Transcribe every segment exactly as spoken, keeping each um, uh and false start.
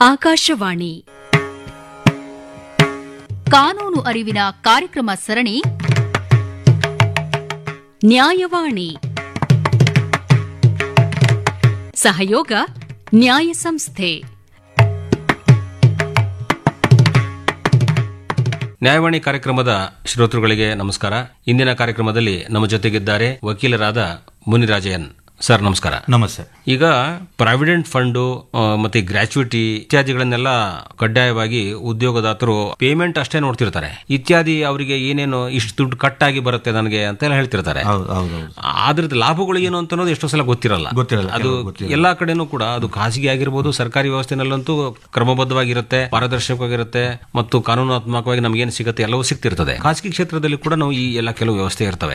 ಆಕಾಶವಾಣಿ ಕಾನೂನು ಅರಿವಿನ ಕಾರ್ಯಕ್ರಮ ಸರಣಿ ನ್ಯಾಯವಾಣಿ. ಸಹಯೋಗ ನ್ಯಾಯ ಸಂಸ್ಥೆ. ನ್ಯಾಯವಾಣಿ ಕಾರ್ಯಕ್ರಮದ ಶ್ರೋತೃಗಳಿಗೆ ನಮಸ್ಕಾರ. ಇಂದಿನ ಕಾರ್ಯಕ್ರಮದಲ್ಲಿ ನಮ್ಮ ಜೊತೆಗಿದ್ದಾರೆ ವಕೀಲರಾದ ಮುನಿರಾಜಯ್ಯನ್ ಸರ್. ನಮಸ್ಕಾರ. ನಮಸ್ತೆ. ಈಗ ಪ್ರಾವಿಡೆಂಟ್ ಫಂಡ್ ಮತ್ತೆ ಗ್ರಾಚ್ಯುಟಿ ಇತ್ಯಾದಿಗಳನ್ನೆಲ್ಲ ಕಡ್ಡಾಯವಾಗಿ ಉದ್ಯೋಗದಾತರು ಪೇಮೆಂಟ್ ಅಷ್ಟೇ ನೋಡ್ತಿರ್ತಾರೆ. ಇತ್ಯಾದಿ ಅವರಿಗೆ ಏನೇನು ಇಷ್ಟು ದುಡ್ಡು ಕಟ್ ಆಗಿ ಬರುತ್ತೆ ನನಗೆ ಅಂತೆಲ್ಲ ಹೇಳ್ತಿರ್ತಾರೆ. ಅದ್ರದ್ದು ಲಾಭಗಳು ಏನು ಅಂತ ಅನ್ನೋದು ಎಷ್ಟೋ ಸಲ ಗೊತ್ತಿರಲ್ಲ. ಅದು ಎಲ್ಲಾ ಕಡೆನೂ ಕೂಡ ಅದು ಖಾಸಗಿ ಆಗಿರ್ಬೋದು, ಸರ್ಕಾರಿ ವ್ಯವಸ್ಥೆನಲ್ಲಂತೂ ಕ್ರಮಬದ್ಧವಾಗಿರುತ್ತೆ, ಪಾರದರ್ಶಕವಾಗಿರುತ್ತೆ ಮತ್ತು ಕಾನೂನಾತ್ಮಕವಾಗಿ ನಮ್ಗೇನು ಸಿಗುತ್ತೆ ಎಲ್ಲವೂ ಸಿಗ್ತಿರ್ತದೆ. ಖಾಸಗಿ ಕ್ಷೇತ್ರದಲ್ಲಿ ಕೂಡ ನಾವು ಈ ಎಲ್ಲ ಕೆಲವು ವ್ಯವಸ್ಥೆ ಇರ್ತವೆ.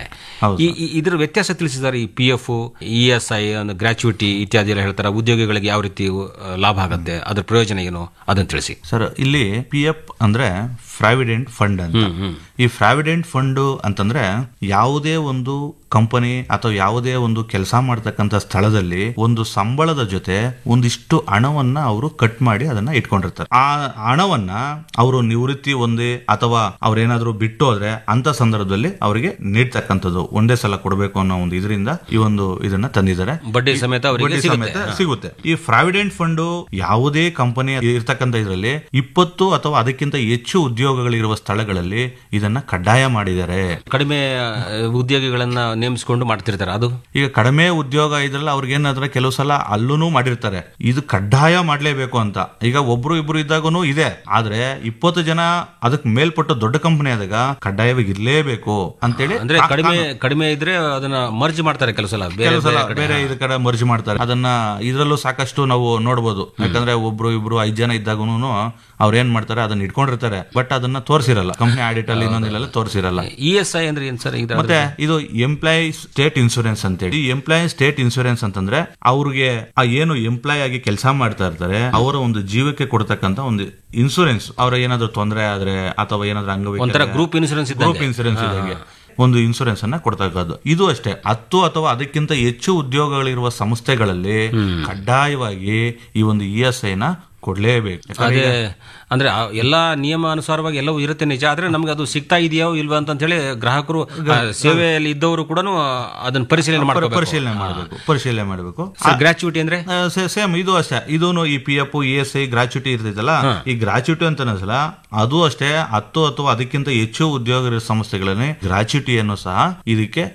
ಇದರ ವ್ಯತ್ಯಾಸ ತಿಳಿಸಿದ್ದಾರೆ. ಈ P F, E S I, gratuity ಇತ್ಯಾದಿ ಎಲ್ಲ ಹೇಳ್ತಾರೆ. ಉದ್ಯೋಗಿಗಳಿಗೆ ಯಾವ ರೀತಿ ಲಾಭ ಆಗುತ್ತೆ, ಅದ್ರ ಪ್ರಯೋಜನ ಏನು ಅದನ್ನು ತಿಳಿಸಿ ಸರ್. ಇಲ್ಲಿ ಪಿ ಎಫ್ ಅಂದ್ರೆ ಪ್ರಾವಿಡೆಂಟ್ ಫಂಡ್ ಅಂತ. ಈ ಪ್ರಾವಿಡೆಂಟ್ ಫಂಡ್ ಅಂತಂದ್ರೆ ಯಾವುದೇ ಒಂದು ಕಂಪನಿ ಅಥವಾ ಯಾವುದೇ ಒಂದು ಕೆಲಸ ಮಾಡ್ತಕ್ಕಂಥ ಸ್ಥಳದಲ್ಲಿ ಒಂದು ಸಂಬಳದ ಜೊತೆ ಒಂದಿಷ್ಟು ಹಣವನ್ನ ಅವರು ಕಟ್ ಮಾಡಿ ಅದನ್ನ ಇಟ್ಕೊಂಡಿರ್ತಾರೆ. ಆ ಹಣವನ್ನ ಅವರು ನಿವೃತ್ತಿ ಹೊಂದಿ ಅಥವಾ ಅವ್ರೇನಾದ್ರೂ ಬಿಟ್ಟು ಹೋದ್ರೆ ಅಂತ ಸಂದರ್ಭದಲ್ಲಿ ಅವರಿಗೆ ನೀಡ್ತಕ್ಕಂಥದ್ದು ಒಂದೇ ಸಲ ಕೊಡಬೇಕು ಅನ್ನೋ ಒಂದು ಇದರಿಂದ ಈ ಒಂದು ಇದನ್ನ ತಂದಿದ್ದಾರೆ. ಬಡ್ಡಿ ಸಮೇತ ಅವರಿಗೆ ಸಿಗುತ್ತೆ. ಈ ಪ್ರಾವಿಡೆಂಟ್ ಫಂಡ್ ಯಾವುದೇ ಕಂಪನಿ ಇರ್ತಕ್ಕಂಥ ಇದರಲ್ಲಿ ಇಪ್ಪತ್ತು ಅಥವಾ ಅದಕ್ಕಿಂತ ಹೆಚ್ಚು ಉದ್ಯೋಗಗಳಿರುವ ಸ್ಥಳಗಳಲ್ಲಿ ಇದನ್ನ ಕಡ್ಡಾಯ ಮಾಡಿದ್ದಾರೆ. ಕಡಿಮೆ ಉದ್ಯೋಗಿಗಳನ್ನ ನೇಮಿಸಿಕೊಂಡು ಮಾಡ್ತಿರ್ತಾರೆ. ಅದು ಈಗ ಕಡಿಮೆ ಉದ್ಯೋಗ ಇದ್ರಲ್ಲ ಅವ್ರಿಗೆ ಏನಾದ್ರೆ ಕೆಲವು ಸಲ ಅಲ್ಲೂ ಮಾಡಿರ್ತಾರೆ. ಇದು ಕಡ್ಡಾಯ ಮಾಡ್ಲೇಬೇಕು ಅಂತ. ಈಗ ಒಬ್ರು ಇಬ್ರು ಇದ್ದಾಗೂ ಇದೆ. ಆದ್ರೆ ಇಪ್ಪತ್ತು ಜನ ಅದಕ್ಕೆ ಮೇಲ್ಪಟ್ಟು ದೊಡ್ಡ ಕಂಪನಿ ಆದಾಗ ಕಡ್ಡಾಯವಾಗಿ ಇರ್ಲೇಬೇಕು ಅಂತೇಳಿ. ಅಂದ್ರೆ ಕಡಿಮೆ ಕಡಿಮೆ ಇದ್ರೆ ಅದನ್ನ ಮರ್ಜ್ ಮಾಡ್ತಾರೆ. ಕೆಲವು ಸಲ ಕೆಲವು ಸಲ ಬೇರೆ ಇದ್ರ ಕಡೆ ಮರ್ಜ್ ಮಾಡ್ತಾರೆ. ಅದನ್ನ ಇದ್ರಲ್ಲೂ ಸಾಕಷ್ಟು ನಾವು ನೋಡಬಹುದು. ಯಾಕಂದ್ರೆ ಒಬ್ರು ಇಬ್ರು ಐದ್ ಜನ ಇದ್ದಾಗೂನು ಅವ್ರ ಏನ್ ಮಾಡ್ತಾರೆ, ಅದನ್ನ ಇಟ್ಕೊಂಡಿರ್ತಾರೆ. ಬಟ್ ಅದನ್ನ ತೋರಿಸಿರಲ್ಲ ಕಂಪನಿ ಆಡಿಟ್ ಅಲ್ಲಿ, ಇನ್ನೊಂದಿಲ್ಲ ತೋರಿಸಿರಲ್ಲ. ಇ ಎಸ್ ಐ ಅಂದ್ರೆ ಏನ್ ಸರ್? ಮತ್ತೆ ಇದು ಎಂಪ್ಲಾಯಿ ಸ್ಟೇಟ್ ಇನ್ಶೂರೆನ್ಸ್ ಅಂತೇಳಿ. ಈ ಎಂಪ್ಲಾಯಿ ಸ್ಟೇಟ್ ಇನ್ಶೂರೆನ್ಸ್ ಅಂತಂದ್ರೆ ಅವ್ರಿಗೆ ಆ ಏನು ಎಂಪ್ಲಾಯ್ ಆಗಿ ಕೆಲಸ ಮಾಡ್ತಾ ಇರ್ತಾರೆ ಅವರ ಒಂದು ಜೀವಕ್ಕೆ ಕೊಡ್ತಕ್ಕಂತ ಒಂದು ಇನ್ಶೂರೆನ್ಸ್. ಅವ್ರ ಏನಾದ್ರು ತೊಂದರೆ ಆದ್ರೆ ಅಥವಾ ಏನಾದ್ರು ಅಂಗವೈಕಲ್ಯ, ಗ್ರೂಪ್ ಇನ್ಶೂರೆನ್ಸ್ ಗ್ರೂಪ್ ಇನ್ಶೂರೆನ್ಸ್ ಇದ್ದಂಗೆ ಒಂದು ಇನ್ಶೂರೆನ್ಸ್ ಅನ್ನ ಕೊಡ್ತಕ್ಕದ್ದು. ಇದು ಅಷ್ಟೇ. ಹತ್ತು ಅಥವಾ ಅದಕ್ಕಿಂತ ಹೆಚ್ಚು ಉದ್ಯೋಗಗಳಿರುವ ಸಂಸ್ಥೆಗಳಲ್ಲಿ ಕಡ್ಡಾಯವಾಗಿ ಈ ಒಂದು ಇ ಎಸ್ ಐ ನ ಕೊಡ್ಲೇಬೇಕು. ಅದೇ ಅಂದ್ರೆ ಎಲ್ಲಾ ನಿಯಮ ಅನುಸಾರವಾಗಿ ಎಲ್ಲವೂ ಇರುತ್ತೆ ನಿಜ. ಆದ್ರೆ ನಮ್ಗೆ ಅದು ಸಿಗ್ತಾ ಇದೆಯೋ ಇಲ್ವಾ ಅಂತ ಹೇಳಿ ಗ್ರಾಹಕರು, ಸೇವೆಯಲ್ಲಿ ಇದ್ದವರು ಕೂಡ ಅದನ್ನ ಪರಿಶೀಲನೆ ಮಾಡಬೇಕು ಪರಿಶೀಲನೆ ಮಾಡಬೇಕು ಪರಿಶೀಲನೆ ಮಾಡಬೇಕು ಗ್ರಾಚ್ಯುಟಿ ಅಂದ್ರೆ ಸೇಮ್ ಇದು ಅಷ್ಟೇ. ಇದೂನು ಈ P F, E S I, gratuity ಇರ್ತೈತಲ್ಲ, ಈ ಗ್ರಾಚ್ಯುಟಿ ಅಂತ ಅನ್ಸಲ್ಲ, ಅದು ಅಷ್ಟೇ. ಹತ್ತು ಅಥವಾ ಅದಕ್ಕಿಂತ ಹೆಚ್ಚು ಉದ್ಯೋಗ ಸಂಸ್ಥೆಗಳಲ್ಲಿ ಗ್ರಾಚ್ಯುಟಿಯನ್ನು ಸಹ ಇದಕ್ಕೆ